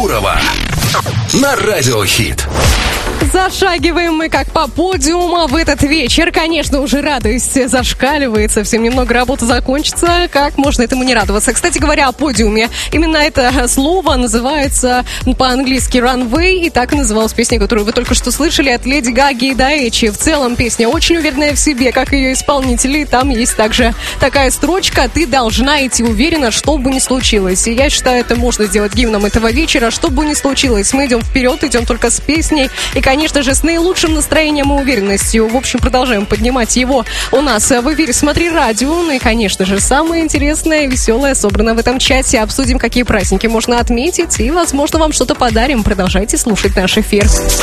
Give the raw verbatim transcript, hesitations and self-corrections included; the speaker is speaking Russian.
Гурова на Радиохит. Зашагиваем мы как по подиуму в этот вечер. Конечно, уже радость зашкаливает. Совсем немного работы закончится. Как можно этому не радоваться? Кстати говоря, о подиуме. Именно это слово называется по-английски runway. И так и называлась песня, которую вы только что слышали от Леди Гаги и Даэчи. В целом песня очень уверенная в себе, как ее исполнители. Там есть также такая строчка: ты должна идти уверенно, что бы ни случилось. И я считаю, это можно сделать гимном этого вечера. Что бы ни случилось, мы идем вперед, идем только с песней. И, конечно же, с наилучшим настроением и уверенностью. В общем, продолжаем поднимать его у нас в эфире «Смотри радио». Ну и, конечно же, самое интересное и веселое собрано в этом чате. Обсудим, какие праздники можно отметить, и, возможно, вам что-то подарим. Продолжайте слушать наш эфир.